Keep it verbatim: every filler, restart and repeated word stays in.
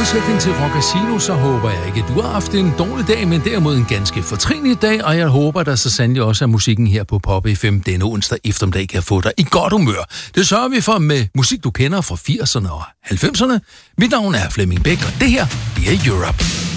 modsætning til Rockasino, så håber jeg ikke, at du har haft en dårlig dag, men derimod en ganske fortrinlig dag, og jeg håber, der så sandelig også, at musikken her på Pop F M denne onsdag eftermiddag kan få dig i godt humør. Det sørger vi for med musik, du kender fra firserne og halvfemserne. Mit navn er Flemming Bæk, og det her, det er Europe.